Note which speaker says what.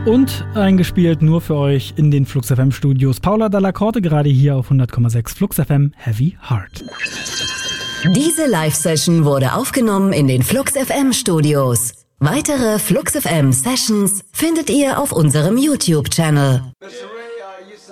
Speaker 1: Und eingespielt nur für euch in den Flux FM Studios. Paula Dalla Corte gerade hier auf 100,6 Flux FM Heavy Heart.
Speaker 2: Diese Live-Session wurde aufgenommen in den Flux FM Studios. Weitere Flux FM Sessions findet ihr auf unserem YouTube-Channel.